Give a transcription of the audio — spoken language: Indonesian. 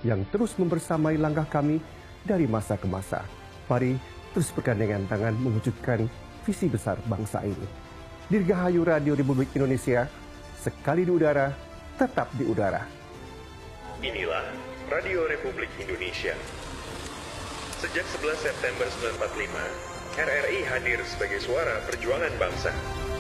yang terus membersamai langkah kami dari masa ke masa. Mari terus bergandengan tangan mewujudkan visi besar bangsa ini. Dirgahayu Radio Republik Indonesia, sekali di udara, tetap di udara. Inilah Radio Republik Indonesia. Sejak 11 September 1945, RRI hadir sebagai suara perjuangan bangsa.